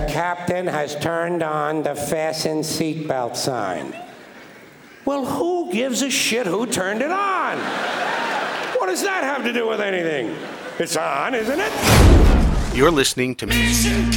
The captain has turned on the fasten seatbelt sign. Well, who gives a shit who turned it on? What does that have to do with anything? It's on, isn't it? You're listening to